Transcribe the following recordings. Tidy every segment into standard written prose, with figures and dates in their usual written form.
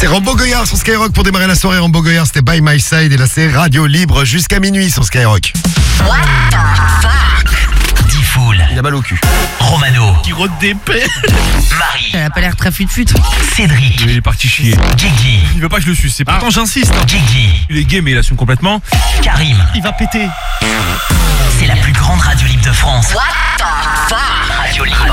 C'est Rambo Goyard sur Skyrock pour démarrer la soirée. Rambo Goyard, c'était By My Side et là c'est Radio Libre jusqu'à minuit sur Skyrock. What the fuck? Diffoul, Il a mal au cul. Romano, Qui rôde d'épée. Marie, Elle a pas l'air très fut-fut. Cédric, Il est parti chier. Guigui, Il veut pas que je le suce. Pourtant j'insiste. Guigui, Il est gay mais il assume complètement. Karim. Il va péter. C'est la plus grande radio libre de France. What the fuck? Radio Libre.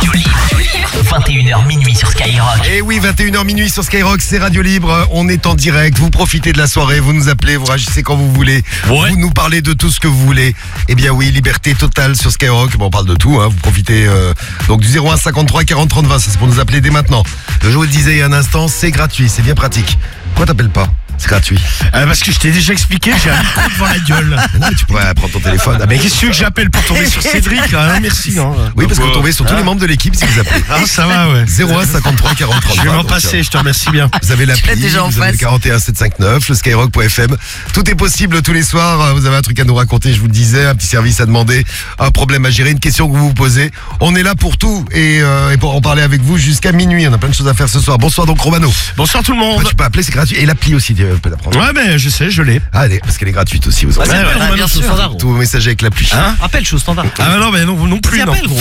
21h minuit sur Skyrock. Et oui, 21h minuit sur Skyrock, c'est Radio Libre. On est en direct. Vous profitez de la soirée, vous nous appelez, vous réagissez quand vous voulez. Ouais. Vous nous parlez de tout ce que vous voulez. Eh bien oui, liberté totale sur Skyrock. Bon, on parle de tout, hein. Vous profitez donc du 01 53 40 30 20. Ça, c'est pour nous appeler dès maintenant. Je vous le disais il y a un instant, c'est gratuit, c'est bien pratique. Pourquoi t'appelles pas? C'est gratuit. Parce que je t'ai déjà expliqué, j'ai un micro devant la gueule. Non, tu pourrais prendre ton téléphone. Mais qu'est-ce que j'appelle pour tomber sur Cédric hein? Merci. Non. Oui, parce que vous tombez sur tous les membres de l'équipe si vous appelez. Ah, ça va, ouais. 01 53 40 30 Je vais 20. m'en Donc, passer, je te remercie bien. Vous avez l'appli, l'as déjà en vous avez le face. 41 759, le skyrock.fm. Tout est possible tous les soirs. Vous avez un truc à nous raconter, je vous le disais, un petit service à demander, un problème à gérer, une question que vous vous posez. On est là pour tout et pour en parler avec vous jusqu'à minuit. On a plein de choses à faire ce soir. Bonsoir donc Romano. Bonsoir tout le monde. Tu peux appeler, c'est gratuit. Et l'appli aussi, tu peux la prendre. Ouais, mais je sais, je l'ai. Ah, parce qu'elle est gratuite aussi. Vous en Ouais, avez. ouais, Ah, bien sûr. Tous vos messages avec l'appli. Hein Appelle, je suis au standard. Ah non, mais non plus, non. Appelle, gros.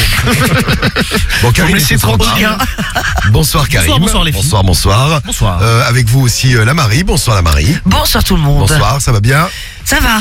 Bon, Karim, Faut me laisser est au standard. tranquille. Bonsoir Karim. Bonsoir, les filles. Bonsoir. Bonsoir. Avec vous aussi la Marie. Bonsoir la Marie. Bonsoir tout le monde. Bonsoir, ça va bien? Ça va.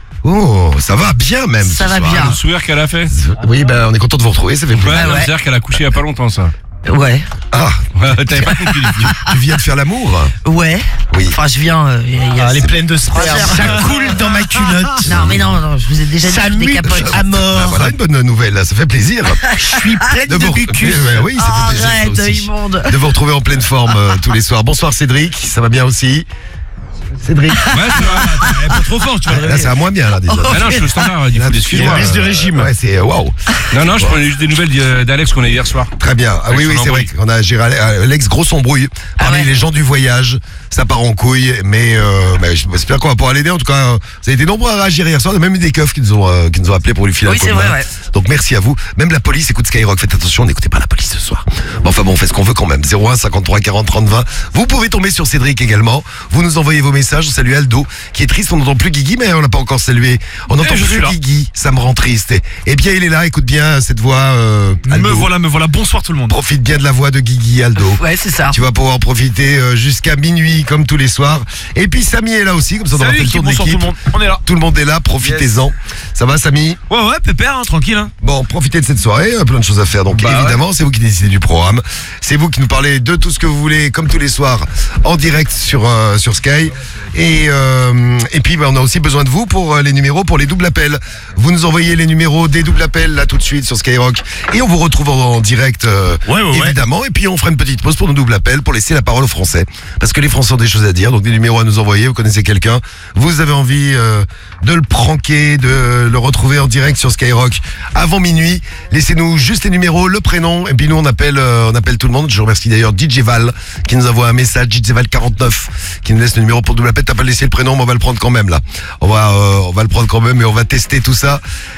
Oh, ça va bien même. Ça ce va soir. bien. Le sourire qu'elle a fait. Oui, ben on est content de vous retrouver, ça fait plaisir. Ouais, ouais. c'est-à-dire qu'elle a couché il y a pas longtemps, ça. Ouais. Ah, Ouais, t'avais pas compris. tu viens de faire l'amour? Ouais. Oui. Enfin, je viens. Elle est pleine de sperme. Ça coule dans ma culotte. Non, mais non, je vous ai déjà dit Ça que je mue décapote. à mort. Voilà une bonne nouvelle, là, ça fait plaisir. Je suis pleine de vous mucus. oui, ça fait plaisir Arrête, ça aussi. immonde. De vous retrouver en pleine forme tous les soirs. Bonsoir Cédric, ça va bien aussi? Cédric. Ouais, c'est vrai. Elle est pas trop fort, tu vas le Là, réveiller. ça va moins bien, là, déjà. Ah non, je suis au standard, il Là, faut tu excuse-moi. fais, baisse de régime. Ouais, c'est waouh. Non, je prenais juste des nouvelles d'Alex qu'on a eu hier soir. Très bien. Ah oui, Avec son c'est vrai embrouille. qu'on a géré Alex, grosse embrouille parmi ouais. les gens du voyage. Ça part en couille, mais j'espère qu'on va pouvoir l'aider. En tout cas, vous avez été nombreux à réagir hier soir. On a même eu des keufs qui nous ont appelés pour lui filer Oui, un coup de c'est vrai, main. ouais. Donc merci à vous. Même la police écoute Skyrock. Faites attention, n'écoutez pas la police ce soir. Bon, enfin bon, on fait ce qu'on veut quand même. 01 53 40 30 20. Vous pouvez tomber sur Cédric également. Vous nous envoyez vos messages. On salue Aldo, qui est triste. On n'entend plus Guigui, mais on l'a pas encore salué. On n'entend je plus suis là. Guigui. Ça me rend triste. Eh bien, il est là. Écoute bien cette voix. Aldo. Me voilà. Bonsoir tout le monde. Profite bien de la voix de Guigui, Aldo. Ouais, c'est ça. Tu vas pouvoir en profiter jusqu'à minuit comme tous les soirs. Et puis Samy est là aussi, comme ça on aura fait Salut, le tour de bonsoir tout l'équipe. le monde. On est là. Tout le monde est là, profitez-en. Ça va Samy? Ouais, pépère, hein, tranquille. Hein. Bon, profitez de cette soirée, plein de choses à faire. Donc évidemment, c'est vous qui décidez du programme. C'est vous qui nous parlez de tout ce que vous voulez, comme tous les soirs, en direct sur Sky. Et puis on a aussi besoin de vous pour les numéros, pour les doubles appels. Vous nous envoyez les numéros des doubles appels là tout de suite sur Skyrock. Et on vous retrouve en direct, Ouais. évidemment. Et puis on fera une petite pause pour nos doubles appels, pour laisser la parole aux Français. Parce que les Français ont des choses à dire, donc des numéros à nous envoyer. Vous connaissez quelqu'un, vous avez envie de le pranker, de le retrouver en direct sur Skyrock avant minuit. Laissez-nous juste les numéros, le prénom, et puis nous on appelle tout le monde. Je remercie d'ailleurs DJ Val qui nous envoie un message, DJ Val 49, qui nous laisse le numéro pour double appel. T'as pas laissé le prénom, mais on va le prendre quand même là. On va le prendre quand même et on va tester tout ça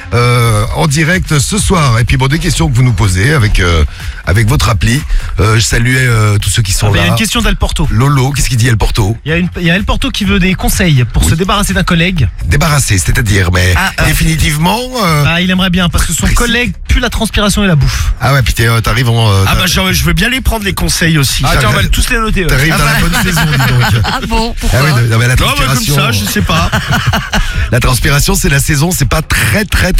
en direct ce soir. Et puis bon, des questions que vous nous posez avec votre appli. Je salue tous ceux qui sont Il y là. a une question d'El Porto. Lolo, qu'est-ce qu'il dit El Porto? Il y a El Porto qui veut des conseils pour se débarrasser d'un collègue. Débarrassé, c'est-à-dire, mais définitivement. Bah, il aimerait bien parce que son précis. collègue pue la transpiration et la bouffe. Ah ouais, puis t'arrives en. Je veux bien les prendre les conseils aussi. Ah, tiens, on va tous les noter. T'arrives dans la bonne saison, dis donc. Ah bon, Ah pourquoi oui, non, mais la Non, comme transpiration. ça, je sais pas. La transpiration, c'est la saison, c'est pas très,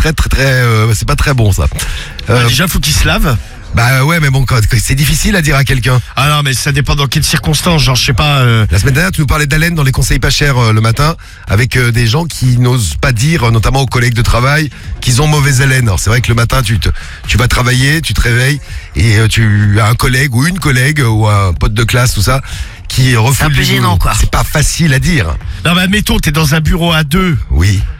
c'est pas très bon ça. Déjà, faut qu'ils se lavent. Bah ouais, mais bon, c'est difficile à dire à quelqu'un. Ah non, mais ça dépend dans quelles circonstances. Genre, je sais pas. La semaine dernière, tu nous parlais d'haleine dans les conseils pas chers le matin, avec des gens qui n'osent pas dire, notamment aux collègues de travail, qu'ils ont mauvaise haleine. Alors c'est vrai que le matin, tu vas travailler, tu te réveilles, et tu as un collègue ou une collègue ou un pote de classe, tout ça, qui refoule un peu les gênant, boulons. quoi. C'est pas facile à dire. Non, mais admettons, t'es dans un bureau à deux. Oui.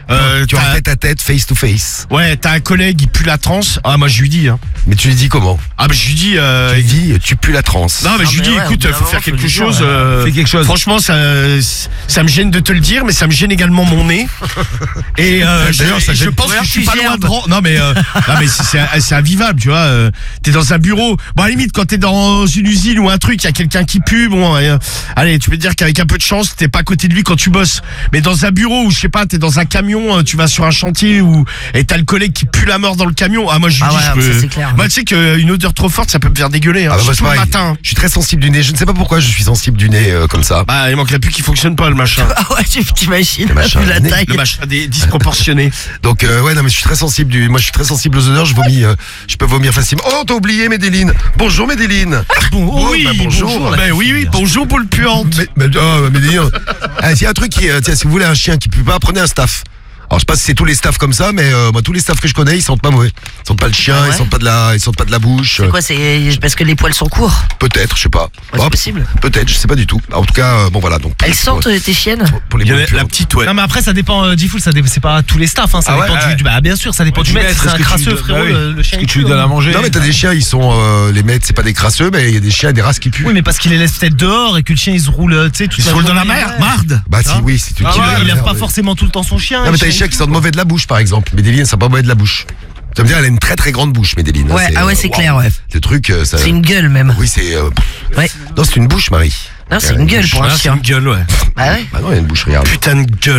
Tu t'as- as tête à tête, face to face. Ouais, t'as un collègue, il pue la transe. Ah, moi, je lui dis, hein. Mais tu lui dis comment? Ah, bah, je lui dis, Tu lui dis, tu pues la transe. non, mais Ah, je lui mais dis, ouais, écoute, au bout d'un faut moment, faire faut quelque lui dire, chose. Fais quelque chose. Franchement, ça me gêne de te le dire, mais ça me gêne également mon nez. Et D'ailleurs, ça je gêne- pense Ouais, que je suis tu pas loin gerbes. de non, mais c'est invivable, tu vois. T'es dans un bureau. Bon, à la limite, quand t'es dans une usine ou un truc, il y a quelqu'un qui pue. Bon, allez, tu peux te dire qu'avec un peu de chance, t'es pas à côté de lui quand tu bosses. Mais dans un bureau où je sais pas, t'es dans un camion, tu vas sur un chantier et t'as le collègue qui pue la mort dans le camion. Ah, moi, je lui Ah dis, ouais, je ça, peux. c'est clair. Moi, tu sais qu'une odeur trop forte, ça peut me faire dégueuler. Hein. Ah bah, moi, c'est Surtout le pareil. matin. Je suis très sensible du nez. Je ne sais pas pourquoi je suis sensible du nez comme ça. Bah, il manquerait plus qu'il fonctionne pas, le machin. Ah ouais, tu t'imagines, machin, vu la le nez, taille. Le machin disproportionné. Donc ouais, non mais je suis très sensible moi je suis très sensible aux odeurs. Je peux vomir facilement. Oh, t'as oublié Médéline. Bonjour Médéline. Bon, Oh, bah, bonjour. la Ben oui, bonjour boule puante. Médéline. S'il y a un truc tiens, si vous voulez un chien qui pue pas, prenez un staff. Alors je sais pas si c'est tous les staffs comme ça, mais moi tous les staffs que je connais, ils sentent pas mauvais. Ils sentent pas le chien, Ah ouais ils sentent pas de la bouche. C'est quoi, c'est parce que les poils sont courts? Peut-être, je sais pas. Ouais, c'est possible. Peut-être, je sais pas du tout. En tout cas, bon voilà. Donc Elles sentent tes chiennes? pour les Il y a boules la puantes. petite, ouais. Non mais après ça dépend Diffoul, c'est pas tous les staffs, hein, ça Ah ouais, dépend ouais. du bah bien sûr, ça dépend du maître. C'est un crasseux frérot, le chien. Est-ce que il tu lui pue, donnes hein. à manger? Non mais t'as des chiens, ils sont les maîtres, c'est pas des crasseux, mais il y a des chiens et des races qui puent. Oui mais parce qu'il les laisse peut-être dehors et que le chien il se roule, tu sais, toute Il se roule dans la journée, mer, ouais. marde. Bah si Hein oui, si tu Ah dis ouais, la il lève merde. pas forcément tout le temps son chien. Non mais t'as des chiens qui sentent mauvais de la bouche par exemple. Médéline, ça sent pas mauvais de la bouche. Ça veut dire elle a une très très grande bouche, Médéline. Ouais, ah ouais, c'est clair, ouais. Le truc, ça. C'est une gueule même. Oui, c'est. Ouais. Non, c'est une bouche, Marie. Non, c'est une gueule pour un Ah, c'est chien. une gueule, ouais. Ah ouais. Bah non, il y a une bouche, regarde. Putain de gueule.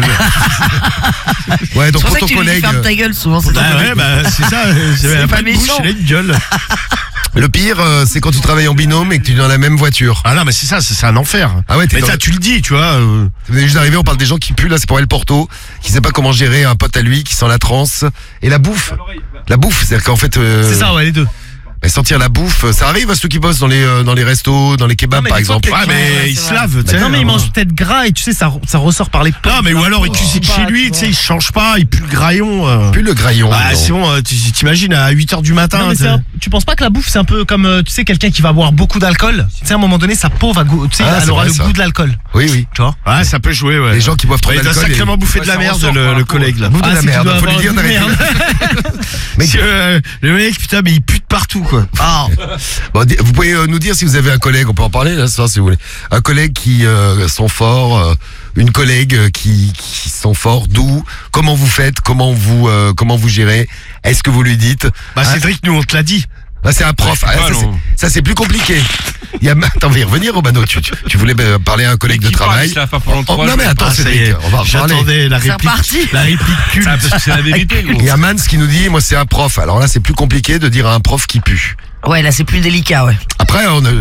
Ouais, donc C'est pour pour ça ton que tu lui dis collègue, ferme ta gueule souvent. c'est Bah ton ouais, bah c'est ça. J'avais pas pas de bouche, méchant. elle a une gueule. le pire, c'est quand tu travailles en binôme et que tu es dans la même voiture. Ah non, mais c'est ça, c'est un enfer. Ah ouais, t'es Mais dans- ça, tu le dis, tu vois. Vous venez juste d'arriver, on parle des gens qui puent, là, c'est pour El Porto, qui sait pas comment gérer un pote à lui, qui sent la transe. Et la bouffe. La bouffe, c'est-à-dire qu'en fait. C'est ça ouais, les deux. Mais sentir la bouffe, ça arrive à ceux qui bossent dans les restos, dans les kebabs, Non, mais par des fois, exemple. peut-être Ouais, mais ouais, il c'est se vrai. lave, tu sais. Non mais il mange peut-être gras et tu sais ça ressort par les potes. Non, mais ou alors il cuisine pas, chez lui, tu tu sais, vois. il change pas, il pue le graillon. Plus le graillon. Bah, non. c'est bon, t'imagines à 8h du matin. Non, mais tu penses pas que la bouffe c'est un peu comme tu sais quelqu'un qui va boire beaucoup d'alcool, tu sais à un moment donné sa peau va tu sais Ah, elle c'est aura vrai, le ça. goût de l'alcool, Oui, oui. tu vois. Ouais, ça peut jouer, ouais. Les gens qui boivent trop Ouais, il doit d'alcool. sacrément bouffer de la ça merde, ressort par le rapport. collègue, là. Bouffe de Ah, la c'est que tu merde, dois faut lui avoir dire une d'arrêter. merde. Mais Parce que, le mec, putain, mais il pue de partout, quoi. Ah. bon, vous pouvez nous dire si vous avez un collègue, on peut en parler là ce soir si vous voulez. Un collègue qui sent fort, une collègue qui sent fort, d'où, comment vous faites, comment vous gérez, est-ce que vous lui dites Bah, Cédric, nous, on te l'a dit. Ah, c'est un prof. Ouais, Ah, pas, non. ça c'est plus compliqué. Attends, on va y revenir, Romano. Tu voulais parler à un collègue de Qui parle, travail. il se lave pas pendant Oh, 3 non mais jours. attends, Ah, ça y Cédric, est. on va en parler. J'attendais la C'est réplique. reparti. La réplique culte. Ça, parce que c'est la vérité, gros. Il y a Mans qui nous dit, moi c'est un prof. Alors là c'est plus compliqué de dire à un prof qui pue. Ouais, là c'est plus délicat, ouais. Après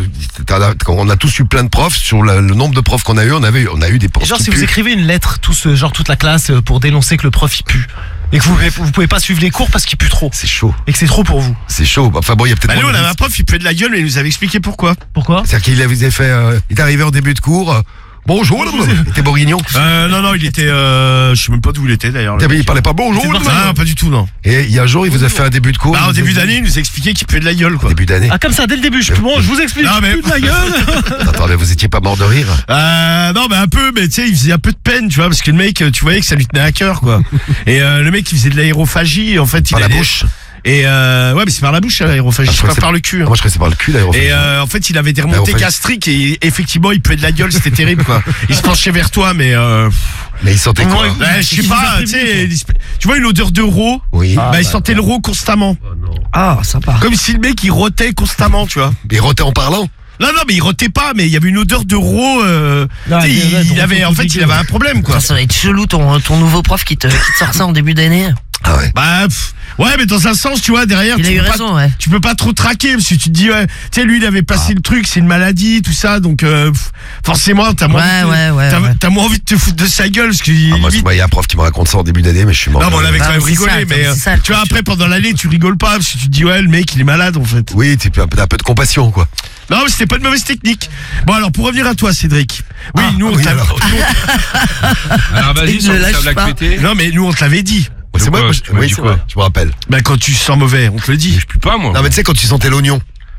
on a tous eu plein de profs. Sur le nombre de profs qu'on a eu, on a eu des profs Genre qui si vous puent. écrivez une lettre toute la classe pour dénoncer que le prof il pue et que vous pouvez pas suivre les cours parce qu'il pue trop C'est chaud. et que c'est trop pour vous. C'est chaud. Enfin bon, il y a peut-être. Bah, nous, moins on de avait un risques. prof, il puait de la gueule, mais il nous avait expliqué pourquoi. Pourquoi? C'est-à-dire qu'il avait fait. Il est arrivé en début de cours. Bonjour, il était bourguignon. Non, il était, je sais même pas d'où il était, d'ailleurs. Il parlait pas bonjour. C'est pour Non, pas du tout, non. Et il y a un jour, il vous a fait un début de cours. Bah, il au vous a début dit- d'année, il nous a expliqué qu'il puait de la gueule, quoi. Début d'année. Ah comme ça dès le début, je vous explique, Non, mais- plus de la gueule. Attendez, vous étiez pas mort de rire. Non, mais un peu, mais tu sais, il faisait un peu de peine, tu vois, parce que le mec, tu voyais que ça lui tenait à cœur, quoi. Et le mec, il faisait de l'aérophagie, en fait, Par il la allait- bouche. Et ouais, mais c'est par la bouche, l'aérophagie, Ah, je c'est crois pas que par le cul. Ah, Hein. moi je croyais que c'est par le cul l'aérophagie. Et en fait, il avait des remontées L'aérophagie. gastriques et effectivement, il puait de la gueule, c'était terrible, quoi. Il se penchait vers toi, mais Mais il sentait quoi? Ouais. je sais Il pas, vous a tu prévenu, sais, tu vois une odeur de rot, Oui. bah, il sentait le rot constamment. Ah, sympa. Comme si le mec, il rotait constamment, tu vois. Il rotait en parlant. Non, mais il rotait pas, mais il y avait une odeur de rot, tu sais, il avait, en fait, il avait un problème, quoi. Ça va être chelou ton nouveau prof qui te sort ça en début d'année. Ah ouais. Bah, ouais, mais dans un sens, tu vois, derrière, Il a tu eu peux pas- raison, ouais. tu peux pas trop traquer, parce que tu te dis, ouais, tu sais, lui, il avait passé le truc, c'est une maladie, tout ça, donc, forcément, t'as moins, t'as moins envie de te foutre de sa gueule, parce que, Ah, moi, il y a un prof qui me raconte ça en début d'année, mais je suis mort. non, de mais on rire. avait Ah, quand même mais c'est rigolé, ça, mais, c'est ça, le tu vois, truc. après, pendant l'année, tu rigoles pas, parce que tu te dis, ouais, le mec, il est malade, en fait. Oui, t'as un peu de compassion, quoi. Non, mais c'était pas une mauvaise technique. Bon, alors, pour revenir à toi, Cédric. Oui, Ah, nous, on oui, t'a- alors. Alors vas-y, Il sur ne le lâche table à pas. péter. non, mais nous, on te l'avait dit. C'est moi, quoi, oui, tu c'est m'as dit vrai, je me rappelle. Bah, quand tu sens mauvais, on te le dit. Je pue pas, moi. Non, mais tu sais, quand tu sentais l'oignon.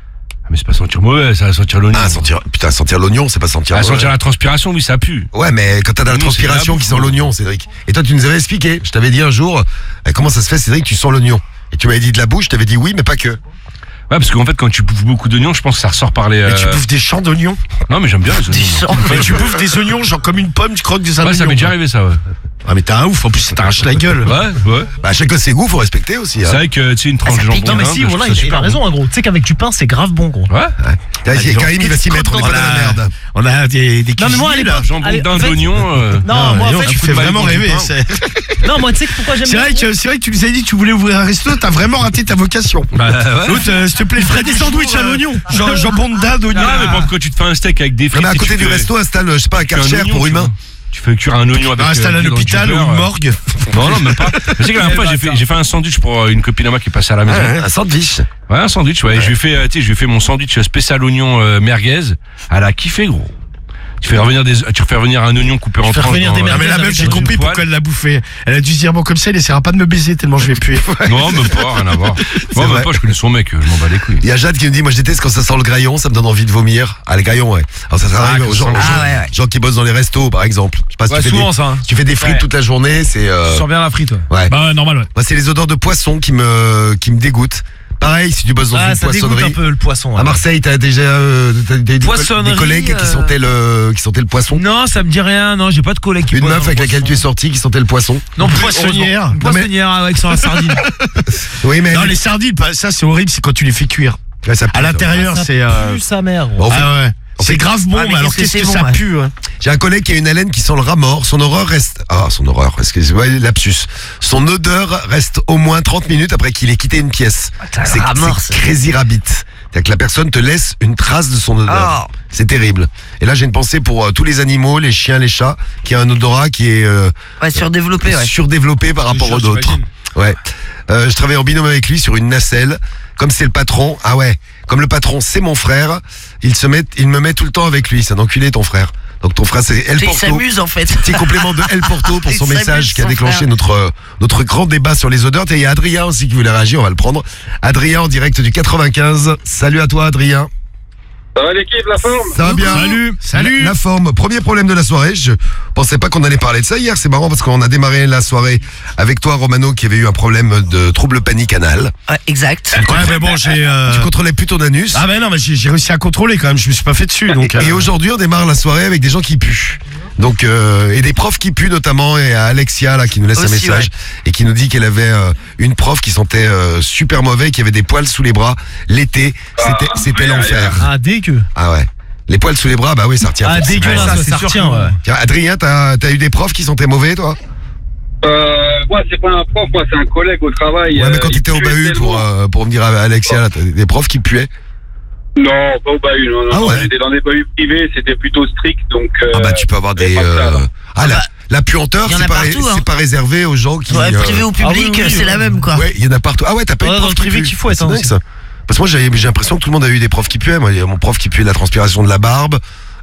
Mais c'est pas sentir mauvais, ça va sentir l'oignon. Ah, sentir l'oignon, c'est pas sentir. Ah, sentir la transpiration, oui, ça pue. Ouais, mais quand t'as de la L'oignon, c'est transpiration la qui bouffe. sent l'oignon, Cédric. Et toi, tu nous avais expliqué. Je t'avais dit un jour, comment ça se fait, Cédric, tu sens l'oignon. Et tu m'avais dit de la bouche, je t'avais dit oui, mais pas que. Ouais, parce qu'en fait, quand tu bouffes beaucoup d'oignons, je pense que ça ressort par les. Mais tu bouffes des champs d'oignons. Non, mais j'aime bien les oignons. Mais tu bouffes des oignons, genre comme une pomme, tu croques des oignons. Ouais, ça m'est déjà arrivé, ça, ouais. Ah, mais t'es un ouf, en plus, ça t'arrache la gueule. Ouais. Bah, chacun ses goûts, faut respecter aussi. C'est Hein. vrai que, tu sais, une tranche ça de pique. jambon. Non, mais d'Inde, si, je voilà, trouve ça il a super raison, hein, gros. Tu sais qu'avec du pain, c'est grave bon, gros. bon. Ouais. Karim, il va s'y mettre, on est pas dans la merde. On a des Non, mais moi, à cuisiniers, l'époque. là. Jambon Allez, en d'Inde, fait- oignon. Non, moi, en Yoann, fait, tu coup fais de balle vraiment dans du rêver. pain. non, moi, tu sais que pourquoi j'aime C'est bien. vrai que tu nous as dit que tu voulais ouvrir un resto, t'as vraiment raté ta vocation. Bah, ouais. L'autre, s'il te plaît, ferais des sandwichs à l'oignon. Jambon d'Inde, oignon. Ah, mais bon, quand tu te fais un steak avec des Non, frites. mais à et côté tu du fais- resto, installe, je sais pas, un tu fais un Karcher oignon, pour tu humain. vois. Tu fais cuire un oignon avec. Installe à dans du l'hôpital ou beurre, une morgue. Non, même pas. Tu sais que la dernière fois, j'ai fait un sandwich pour une copine à moi qui est passée à la maison. Un sandwich. Ouais, un sandwich, ouais. Je lui ai fait mon sandwich spécial oignon merguez. Elle a kiffé, gros. Tu fais revenir un oignon coupé en fais tranches. revenir des Ah, merguez. mais la meuf, avec j'ai un compris poil. pourquoi elle l'a bouffé. Elle a dû se dire, bon, comme ça, il essaiera pas de me baiser tellement je vais puer. Non, même pas, rien à voir. Moi, vrai. même pas, je connais son mec, je m'en bats les couilles. Il y a Jade qui me dit, moi je déteste quand ça sent le graillon, ça me donne envie de vomir. Ah, le graillon, ouais. Alors ça arrive que aux gens, ça sent le Ah, ouais, ouais. gens qui bossent dans les restos, par exemple. Je sais pas si Ouais, tu fais souvent, des, ça, hein. tu fais des frites Ouais. toute la journée, c'est, Tu sens bien la frite, ouais. ouais. Bah, ouais, normal, ouais. Moi, c'est les odeurs de poisson qui me dégoûtent. Pareil, si tu bosses dans Ah, une ça dégoûte un poissonnerie. peu le poisson. ouais. À Marseille, t'as déjà des Poissonnerie, collègues qui sentaient le poisson. Non, ça me dit rien, non, j'ai pas de collègue qui Une bosse meuf dans avec le laquelle tu es poisson. sorti qui sentait le poisson. Non, Poissonnière. Une poissonnière avec sur la sardine. Oui, mais Non, les sardines, ça, c'est horrible, c'est quand tu les fais cuire. ouais, ça pue, À l'intérieur, Ça c'est. pue sa mère, gros. Bon, Ah ouais. C'est grave bon, Ah, mais mais alors qu'est-ce que qu'est-ce que c'est ça bon, ouais. pue, hein. J'ai un collègue qui a une haleine qui sent le rat mort. Son odeur reste. Ah, son odeur. Excusez-moi, lapsus. Son odeur reste au moins 30 minutes après qu'il ait quitté une pièce. T'as le C'est rat mort, c'est ça. crazy rabbit. C'est-à-dire que la personne te laisse une trace de son odeur. Oh. C'est terrible. Et là, j'ai une pensée pour tous les animaux, les chiens, les chats, qui a un odorat qui est Ouais, surdéveloppé, ouais. surdéveloppé par rapport aux autres. Ouais. Je travaille en binôme avec lui sur une nacelle. Comme c'est le patron, ah ouais, comme le patron c'est mon frère, il me met tout le temps avec lui. C'est un enculé ton frère. Donc ton frère c'est El Il Porto. s'amuse, en fait. Petit complément de El Porto pour Il son s'amuse, message qui a son déclenché frère. notre grand débat sur les odeurs. Et il y a Adrien aussi qui voulait réagir, on va le prendre. Adrien en direct du 95. Salut à toi Adrien. Ça va l'équipe, la forme? Ça va bien? Salut. La forme. Premier problème de la soirée. Je pensais pas qu'on allait parler de ça hier. C'est marrant parce qu'on a démarré la soirée avec toi, Romano, qui avait eu un problème de trouble panique anal. Ouais, exact. Ouais, mais bon, j'ai. Tu contrôlais plus ton anus. Ah, mais non, mais j'ai réussi à contrôler quand même, je me suis pas fait dessus, donc. Et aujourd'hui, on démarre la soirée avec des gens qui puent. Donc, et des profs qui puent notamment, et à Alexia là qui nous laisse un Aussi, message ouais. et qui nous dit qu'elle avait une prof qui sentait super mauvais, qui avait des poils sous les bras l'été. C'était l'enfer. Ah, dégueu. Ah ouais. Les poils sous les bras, bah oui, ça retient. Ah, forcément. dégueulasse, ça retient, ouais. Tiens, Adrien, t'as eu des profs qui sentaient mauvais, toi? Moi, c'est pas un prof, moi, c'est un collègue au travail. Ouais, mais quand t'étais au bahut pour me dire à Alexia, là, t'as des profs qui puaient. Non, pas au bahut, non. Ah ouais. J'étais dans des bahuts privés, c'était plutôt strict, donc. Ah bah tu peux avoir des. pas que ça, là. Ah la puanteur, il y en c'est a pas, partout, hein. c'est pas réservé aux gens qui. Ouais, privé ou Ah oui, public, oui, c'est oui. la même, quoi. Ouais, il y en a partout. Ah ouais, t'as pas eu Ouais, de dans prof le privé qui qu'il faut pue. être, C'est hein, dingue, aussi. ça. Parce que moi j'ai l'impression que tout le monde a eu des profs qui puaient. Moi, il y a mon prof qui puait de la transpiration de la barbe.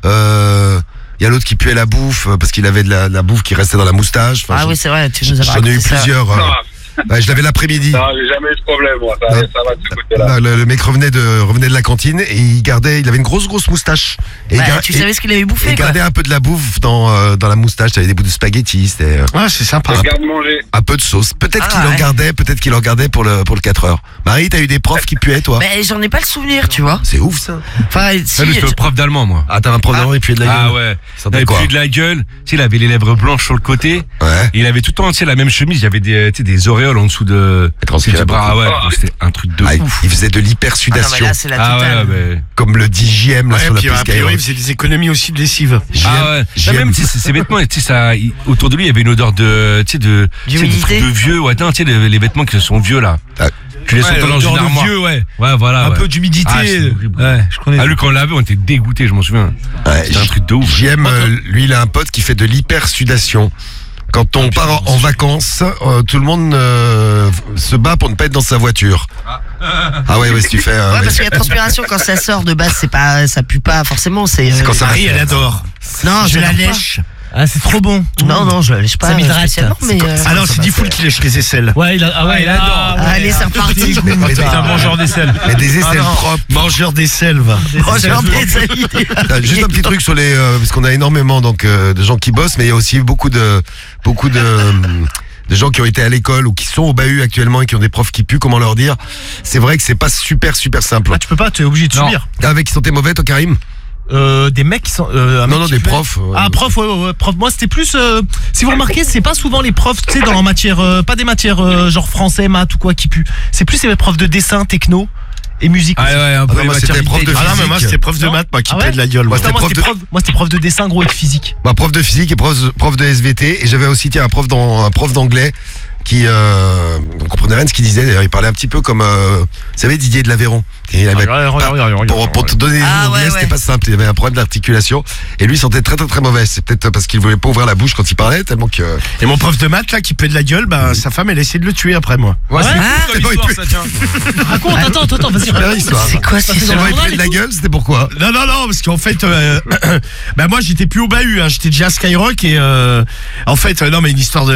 Il y a l'autre qui puait la bouffe parce qu'il avait de la bouffe qui restait dans la moustache. Enfin, Ah oui, c'est vrai, tu nous as j'en ai raconté eu ça. plusieurs. Ouais, je l'avais l'après-midi. Non, j'ai jamais eu de problème, moi. Ça Non. va de ce côté-là. Là, le mec revenait de la cantine et il avait une grosse moustache. Et Ouais, il gar- tu et- savais ce qu'il avait et bouffé, il quoi. gardait un peu de la bouffe dans la moustache. T'avais des bouts de spaghetti, c'était Ouais, c'est sympa. Je garde manger. un peu de sauce. Peut-être Ah, qu'il en ouais. gardait, pour le 4 heures. Marie, t'as eu des profs qui puaient, toi? Mais j'en ai pas le souvenir, tu vois. C'est ouf, ça. Enfin, Ouais, si. mais j'étais prof d'allemand, moi. Ah, t'as un prof d'allemand, il puait de la gueule. Ah ouais. Il sentait Il avait quoi? plus de la gueule. Tu sais, il avait les lèvres blanches sur le côté. Ouais. Et il avait tout le temps, tu sais, la même chemise. Il y avait des auréoles en dessous de. Il transpirait du bras. Ah ouais. beaucoup. C'était un truc de Ah, ouf. il faisait de Ah non, mais l'hypersudation. là, c'est la Ah totale. ouais, Comme le dit JM, là, Ouais, sur la puis a piste priori, il Skyrock. faisait des économies aussi de lessive. Ah ouais. Là, même, tu sais, ses vêtements, tu sais, autour de lui, il y avait une odeur de, tu sais, de D'humidité. trucs de vieux. Ouais, non, tu sais, les vêtements qui sont vieux, là. Ah. Tu les sens dans une armoire. vieux, ouais. Ouais, voilà. Un ouais. peu d'humidité. Ah, c'est horrible. Ouais, je connais. Ah, lui, quand on l'avait, on était dégoûtés, je m'en souviens. Ouais, C'était un truc de ouf. JM, lui, il a un pote qui fait de l'hypersudation. Quand on part en vacances, tout le monde se bat pour ne pas être dans sa voiture. Ah ouais, si tu fais. Ouais, parce que la transpiration, quand ça sort de base, ça pue pas forcément. C'est quand ça Marie, elle adore. Non, Je je la l'adore pas. lèche. Ah, c'est trop bon. Non, je la lèche pas. Ça m'hydrate. spécialement, mais. Ah non, c'est Diffoul qui lèche les aisselles. Ouais, il adore. Allez, c'est reparti. C'est un mangeur d'aisselle. Mais des aisselles propres. Mangeur d'aisselles, va. J'ai envie de Juste un petit truc sur les parce qu'on a énormément donc de gens qui bossent, mais il y a aussi beaucoup de gens qui ont été à l'école ou qui sont au bahut actuellement et qui ont des profs qui puent. Comment leur dire? C'est vrai que c'est pas super simple. Ah, tu peux pas, tu es obligé de subir. T'as un mec qui sentait mauvais, toi, Karim? Des mecs qui sont. Non, des profs. Ah, prof, ouais, prof. Moi, c'était plus. Si vous remarquez, c'est pas souvent les profs, tu sais, dans matière. Pas des matières genre français, maths ou quoi qui puent. C'est plus les profs de dessin, techno et musique. Ah ouais, un peu. moi, c'était prof de Ah non, mais physique. moi, c'était prof de maths, moi, qui plaît de la gueule. Moi, Moi, c'était Moi, c'était prof de dessin, gros, et de physique. Bah, prof de physique et prof de SVT, et j'avais aussi un prof d'anglais qui on comprenait rien de ce qu'il disait. D'ailleurs, il parlait un petit peu comme vous savez, Didier de l'Aveyron. Il avait pour te donner des Ah, mots anglais, ouais, c'était ouais. pas simple. Il avait un problème d'articulation et lui il sentait très mauvais. C'est peut-être parce qu'il voulait pas ouvrir la bouche quand il parlait tellement que. Et mon prof de maths, là, qui plaît de la gueule, bah, sa femme, elle essaie de le tuer après, moi. Ouais, c'est Ah, cool comme histoire, ça, tiens. Raconte, attends, vas-y. Super histoire. C'est quoi cette Tellement histoire? il plaît de la gueule, c'était pourquoi? Non, parce qu'en fait, bah moi j'étais plus au bahut, hein, j'étais déjà à Skyrock et en fait, non mais une histoire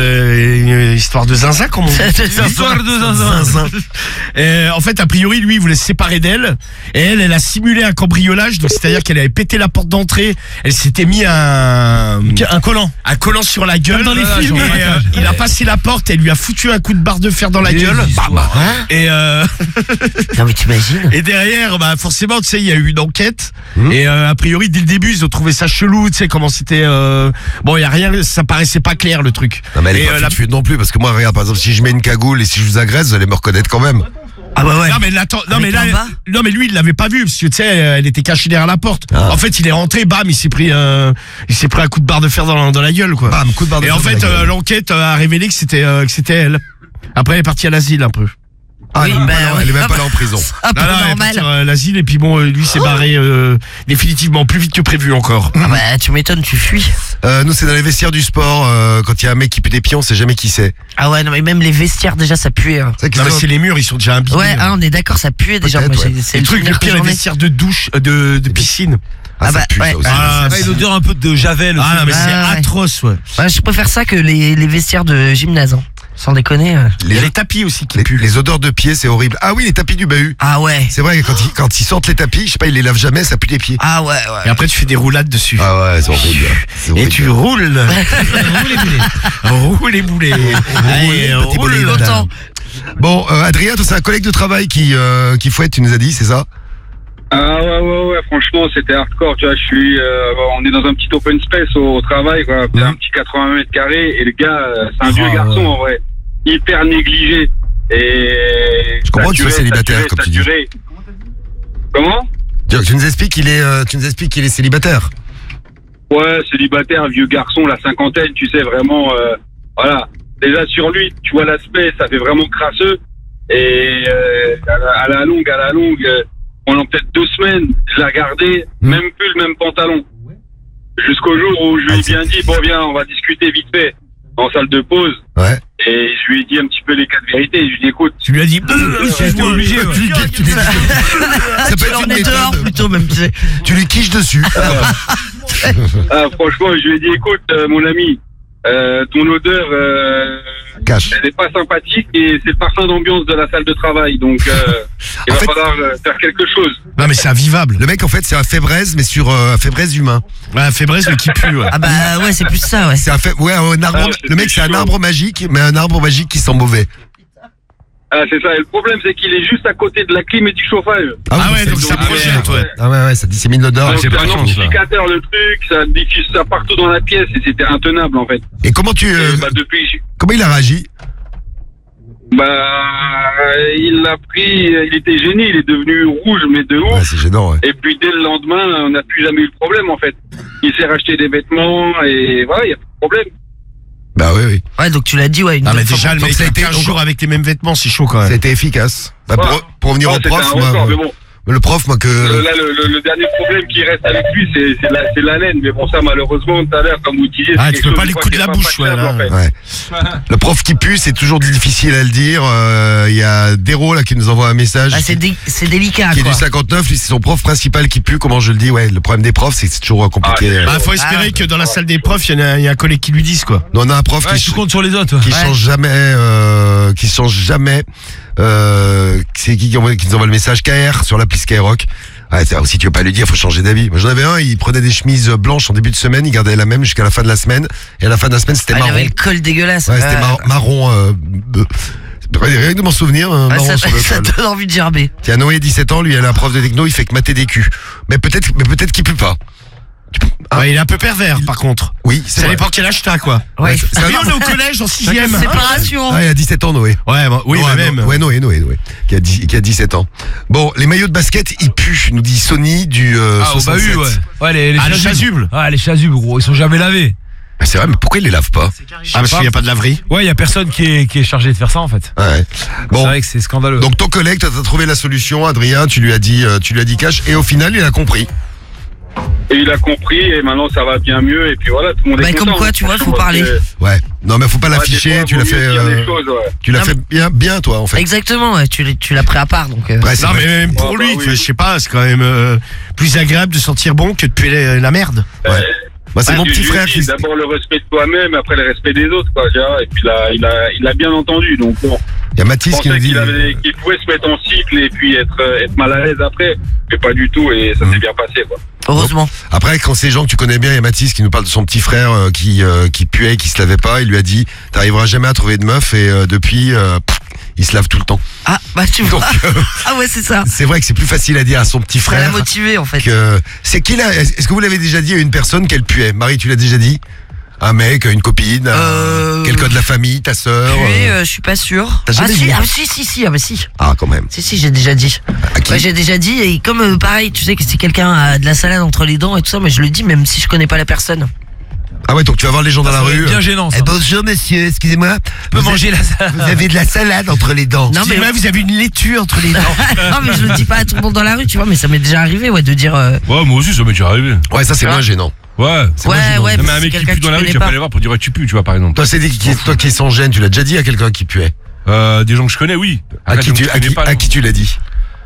de zinzin, comme on dit. Histoire de zinzin. Et en fait, a priori, lui, il voulait se séparer d'elle et elle a simulé un cambriolage, donc c'est-à-dire qu'elle avait pété la porte d'entrée, elle s'était mis un collant sur la gueule. Comme dans les films. Et, il a passé la porte, elle lui a foutu un coup de barre de fer dans la gueule. Et Non, mais t'imagines? Et derrière, bah forcément, tu sais, il y a eu une enquête. Et a priori, dès le début, ils ont trouvé ça chelou, tu sais comment c'était. Bon, il y a rien, ça paraissait pas clair le truc. Non mais elle est Et, pas la- fuite non plus parce que moi regarde par exemple si je mets une cagoule et si je vous agresse vous allez me reconnaître quand même. Ah bah ouais. Non mais attends, Avec un bas non mais lui il l'avait pas vu parce que tu sais elle était cachée derrière la porte. Ah. En fait il est rentré, bam, il s'est pris un coup de barre de fer dans la gueule quoi. Bam, coup de barre de Et fer en dans la fait gueule. l'enquête a révélé que c'était elle. Après elle est partie à l'asile un peu. Ah Oui, non, bah, non, elle est même pas là en prison. Un peu Non, elle est normal. partie à l'asile et puis bon lui s'est barré définitivement plus vite que prévu encore. Ah bah tu m'étonnes, tu fuis. Nous c'est dans les vestiaires du sport quand il y a un mec qui pue des pieds on sait jamais qui c'est. Ah ouais, non mais même les vestiaires déjà ça puait. Hein. C'est Non mais c'est les murs, ils sont déjà imbibés. Ouais, ah, on est d'accord, ça puait déjà. Peut-être, Moi, ouais. c'est Le truc le pire, les vestiaires de douche, de piscine. Ah, ça bah, pue ouais. ça aussi. Ah, une odeur un peu de javel. Ah non mais c'est Ah, ouais. atroce ouais. Ouais, je préfère ça que les vestiaires de gymnase. Hein. Sans déconner. Il y a les tapis aussi qui puent. Les odeurs de pieds c'est horrible. Ah oui les tapis du bahut. Ah ouais. C'est vrai quand ils sortent les tapis, je sais pas ils les lavent jamais, ça pue les pieds. Ah ouais, Et ouais. après tu fais des roulades dessus. Ah ouais c'est horrible. C'est Et horrible. tu roules. Roule les boulets. Allez, petit roule. bolide. Autant. Bon Adrien toi c'est un collègue de travail qui fouette tu nous as dit c'est ça? Ah ouais, franchement, c'était hardcore, tu vois, on est dans un petit open space au travail, quoi, un petit 80 mètres carrés, et le gars, c'est un vieux garçon, en vrai, hyper négligé, et... Je comprends que tu sois célibataire, comme tu dis. Comment? Tu nous expliques qu'il est célibataire. Ouais, célibataire, vieux garçon, la cinquantaine, tu sais, vraiment, voilà, déjà sur lui, tu vois l'aspect, ça fait vraiment crasseux, et à la longue, pendant peut-être 2 semaines, je l'ai regardé, même pull, même pantalon. Jusqu'au jour où je lui ai bien dit, bon viens, on va discuter vite fait, en salle de pause. Ouais. Et je lui ai dit un petit peu les cas de vérité. Je lui ai dit, écoute, Tu lui as dit J'étais obligé. Ça peut être On une est dehors méthode. plutôt même, tu sais. Tu lui quiches dessus. franchement, je lui ai dit, écoute, mon ami, ton odeur, Cache. elle n'est pas sympathique et c'est le parfum d'ambiance de la salle de travail. Donc, il En va fait- falloir faire quelque chose. Non mais c'est invivable. Le mec en fait c'est un fébraise mais sur un fébraise humain. Ouais, un fébraise mais qui pue. Ouais. Ah bah ouais, c'est plus ça, ouais. C'est un un arbre. Ah, c'est Le mec c'est un chaud. arbre magique mais un arbre magique qui sent mauvais. Ah, c'est ça. Et le problème, c'est qu'il est juste à côté de la clim et du chauffage. Ah ouais, c'est- donc ça projette, ouais. Ah ouais ça dissémine l'odeur. Donc, c'est pas un chance, là. amplificateur, le truc, ça diffuse ça partout dans la pièce et c'était intenable, en fait. Et comment tu Et, bah, depuis, comment il a réagi? il l'a pris, il était gêné, il est devenu rouge, mais de Ouais ouf. c'est gênant ouais. Et puis dès le lendemain, on n'a plus jamais eu le problème en fait. Il s'est racheté des vêtements et voilà, il n'y a pas de problème. Bah oui. Ouais, donc tu l'as dit, ouais. Une Non mais fois déjà le donc mec ça a a été 15 jours avec les mêmes vêtements, c'est chaud quand Ça a même. été efficace. Bah, Ouais. pour revenir Ah, au c'était prof, un record, mais moi bon. Le prof, moi, que... Là, le dernier problème qui reste avec lui, c'est la laine. Mais bon, ça, malheureusement, tout à l'heure, comme vous disiez... Ah, c'est tu quelque peux chose, pas je les crois, coups de qui est la pas bouche, facile, ouais, en fait. Ouais. Le prof qui pue, c'est toujours difficile à le dire. Il y a Déro, là, qui nous envoie un message. Ah, c'est délicat, qui est quoi. du 59, lui, c'est son prof principal qui pue. Comment je le dis? Ouais, le problème des profs, c'est que c'est toujours compliqué. Bah, faut espérer que dans la salle des profs, il y a un collègue qui lui dise, quoi. Nous, on a un prof Tu comptes sur les autres. qui change jamais, c'est qui nous envoie le message? KR sur l'appli Skyrock. Ouais, si tu veux pas lui dire, faut changer d'avis. Moi, j'en avais un, il prenait des chemises blanches en début de semaine, il gardait la même jusqu'à la fin de la semaine, et à la fin de la semaine, c'était Ah, il marron. avait le col dégueulasse. Ouais, c'était marron, rien que de m'en souvenir, marron ça sur le ça col. donne envie de gerber. Tiens, Noé, 17 ans, lui, elle a un prof de techno, il fait que mater des culs. Mais peut-être qu'il pue pas. Ouais, il est un peu pervers, par contre. Oui, c'est Ça vrai. dépend quel âge t'as, quoi. Ouais. C'est Oui, on est au collège, en 6ème. C'est pas rassurant. Ah, il a 17 ans, Noé. Ouais, bah, oui, Ouais, mais même. Ouais, Noé, qui a 17 ans. Bon, les maillots de basket, ils puent, nous dit Sony du Ah, au 67. bahut, ouais. Ouais, les Ah, les chasubles. Ah, les chasubles, gros, ils sont jamais lavés. Ah, c'est vrai, mais pourquoi ils les lavent pas? Ah, parce qu'il n'y a pas de laverie. Ouais, y a personne qui est chargé de faire ça, en fait. Ouais. C'est Bon, vrai que c'est scandaleux. donc ton collègue, t'as trouvé la solution, Adrien, tu lui as dit cash, et au final, il a compris. Et il a compris, et maintenant, ça va bien mieux, et puis voilà, tout le monde Bah, est comme content. quoi, tu vois, faut Franchement, parler. Ouais. Non, mais faut pas ouais, l'afficher, des fois, tu l'as vaut mieux fait, dire des choses, ouais. tu l'as Non, fait bien, toi, en fait. Exactement, ouais, tu l'as pris à part, donc. Ouais, c'est Non, vrai. mais même pour Ouais, bah lui, oui. je sais pas, c'est quand même plus agréable de sentir bon que de puer la merde. Ouais. Bah, c'est Ah, mon je petit lui frère dis, qui... D'abord le respect de toi-même, après le respect des autres, quoi, tu vois. Et puis là, il a bien entendu, donc bon. Il y a Je Mathis qui pensais nous dit... qu'il pouvait se mettre en cycle et puis être mal à l'aise après, mais pas du tout, et ça s'est bien passé, quoi. Heureusement. Après, quand c'est des gens que tu connais bien, il y a Mathis qui nous parle de son petit frère qui puait, qui se lavait pas. Il lui a dit, t'arriveras jamais à trouver de meuf, et depuis, il se lave tout le temps. Ah, bah tu vois. Ah ouais, c'est ça. C'est vrai que c'est plus facile à dire à son petit Ça l'a frère motivé, en fait. que... C'est qui là? Est-ce que vous l'avez déjà dit à une personne qu'elle puait? Marie, tu l'as déjà dit? Un mec, une copine, quelqu'un de la famille, ta sœur? Je suis pas sûr. T'as jamais dit? Si, ah bah si. Ah, quand même. Si, j'ai déjà dit. À qui? Ouais, j'ai déjà dit, et comme pareil, tu sais que si quelqu'un a de la salade entre les dents et tout ça, mais je le dis même si je connais pas la personne. Ah ouais, donc tu vas voir les gens dans la Ça va être rue. bien gênant, ça. Bonjour monsieur, excusez-moi. Tu peux manger la salade. Vous avez de la salade entre les dents. Non, mais Vous avez une laitue entre les dents. non, mais je le dis pas à tout le monde dans la rue, tu vois, mais ça m'est déjà arrivé, ouais, de dire. Ouais, moi aussi, ça m'est déjà arrivé. Ouais, ça c'est moins gênant. Ouais. Ouais, Non, mais un c'est mec qui quelqu'un pue que dans la tu rue, tu connais vas pas pas. les voir pour dire ouais, tu pues, tu vois, par exemple. Toi qui est sans gêne, tu l'as déjà dit à quelqu'un qui puait? Des gens que je connais, oui. Après, des gens que je connais pas, à non. qui tu l'as dit?